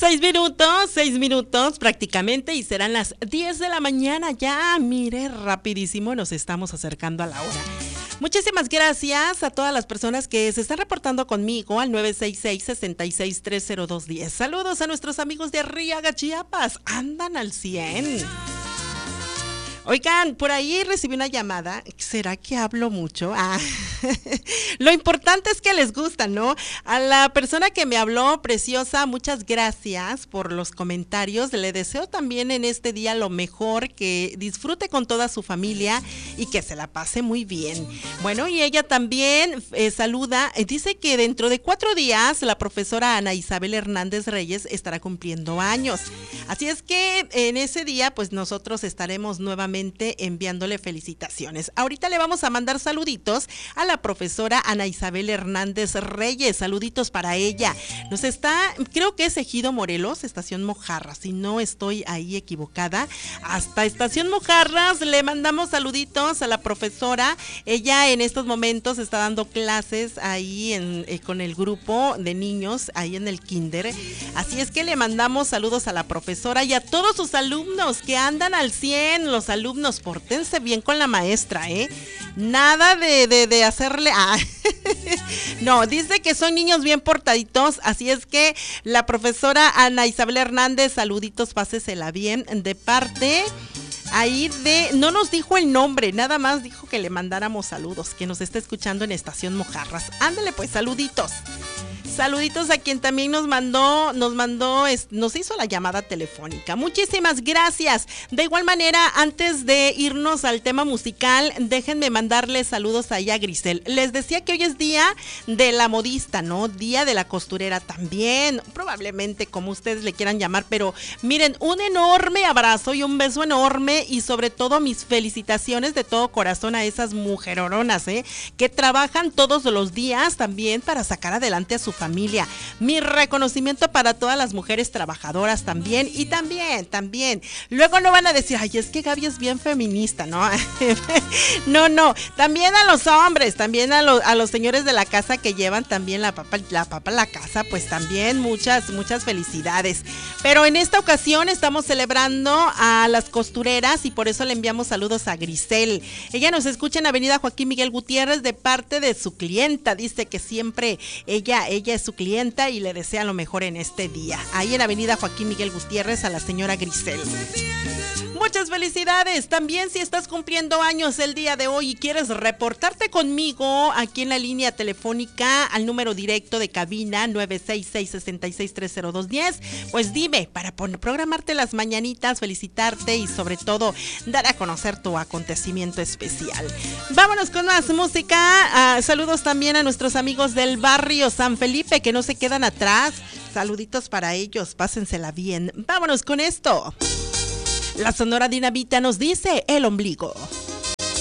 6 minutos prácticamente y serán las 10 de la mañana ya. Mire, rapidísimo nos estamos acercando a la hora. Muchísimas gracias a todas las personas que se están reportando conmigo al 966-66-30210. Saludos a nuestros amigos de Arriaga, Chiapas. Andan al 100. Oigan, por ahí recibí una llamada. ¿Será que hablo mucho? Lo importante es que les gusta, ¿no? A la persona que me habló, preciosa, muchas gracias por los comentarios. Le deseo también en este día lo mejor, que disfrute con toda su familia y que se la pase muy bien. Bueno, y ella también saluda, dice que dentro de 4 días la profesora Ana Isabel Hernández Reyes estará cumpliendo años. Así es que en ese día, pues nosotros estaremos nuevamente enviándole felicitaciones. Ahorita le vamos a mandar saluditos a la profesora Ana Isabel Hernández Reyes, saluditos para ella. Nos está, creo que es Ejido Morelos, Estación Mojarras, si no estoy ahí equivocada. Hasta Estación Mojarras le mandamos saluditos a la profesora. Ella en estos momentos está dando clases ahí con el grupo de niños ahí en el kinder. Así es que le mandamos saludos a la profesora y a todos sus alumnos que andan al 100, los alumnos, pórtense bien con la maestra, nada de hacerle no, dice que son niños bien portaditos, así es que la profesora Ana Isabel Hernández, saluditos, pásesela bien de parte ahí no nos dijo el nombre, nada más dijo que le mandáramos saludos, que nos está escuchando en Estación Mojarras. Ándale pues, saluditos. Saluditos a quien también nos hizo la llamada telefónica. Muchísimas gracias. De igual manera, antes de irnos al tema musical, déjenme mandarles saludos allá a Grisel. Les decía que hoy es día de la modista, ¿no? Día de la costurera también, probablemente como ustedes le quieran llamar, pero miren, un enorme abrazo y un beso enorme y sobre todo mis felicitaciones de todo corazón a esas mujeroronas, que trabajan todos los días también para sacar adelante a su familia. Mi reconocimiento para todas las mujeres trabajadoras también y también. Luego no van a decir, ay, es que Gaby es bien feminista, ¿no? No. También a los hombres, también a los señores de la casa que llevan también la papa a la casa, pues también muchas felicidades. Pero en esta ocasión estamos celebrando a las costureras y por eso le enviamos saludos a Grisel. Ella nos escucha en Avenida Joaquín Miguel Gutiérrez de parte de su clienta. Dice que siempre ella es su clienta y le desea lo mejor en este día. Ahí en Avenida Joaquín Miguel Gutiérrez a la señora Grisel. Muchas felicidades. También si estás cumpliendo años el día de hoy y quieres reportarte conmigo aquí en la línea telefónica al número directo de cabina 966-66-30210, pues dime para programarte las mañanitas, felicitarte y sobre todo dar a conocer tu acontecimiento especial. Vámonos con más música. Saludos también a nuestros amigos del barrio San Felipe que no se quedan atrás. Saluditos para ellos, pásensela bien. Vámonos con esto. La Sonora Dinamita nos dice El Ombligo.